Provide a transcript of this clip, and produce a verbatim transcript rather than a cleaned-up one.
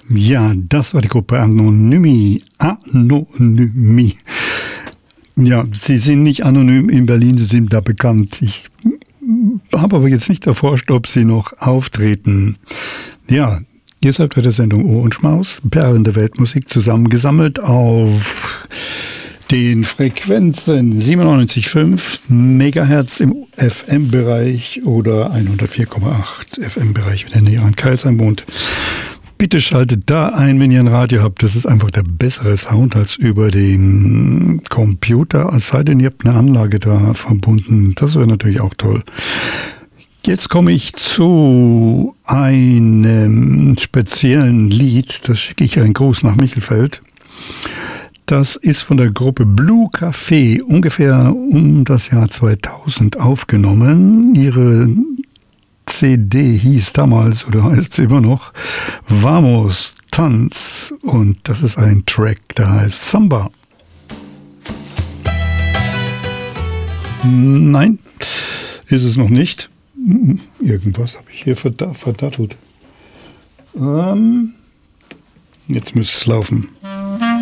Ja, das war die Gruppe Anonymi. Anonymi. Ja, sie sind nicht anonym in Berlin, sie sind da bekannt. Ich habe aber jetzt nicht erforscht, ob sie noch auftreten. Ja, ihr seid bei der Sendung Ohr und Schmaus, Perlen der Weltmusik, zusammengesammelt auf den Frequenzen siebenundneunzig Komma fünf Megahertz im F M-Bereich oder hundertvier Komma acht F M-Bereich, wenn ihr näher an Karlsheim wohnt. Bitte schaltet da ein, wenn ihr ein Radio habt. Das ist einfach der bessere Sound als über den Computer. Es sei denn, ihr habt eine Anlage da verbunden. Das wäre natürlich auch toll. Jetzt komme ich zu einem speziellen Lied. Das schicke ich einen Gruß nach Michelfeld. Das ist von der Gruppe Blue Café, ungefähr um das Jahr zweitausend aufgenommen. Ihre C D hieß damals, oder heißt sie immer noch, Vamos, Tanz. Und das ist ein Track, der heißt Samba. Nein, ist es noch nicht. Irgendwas habe ich hier verdattelt. Ähm, jetzt müsste es laufen.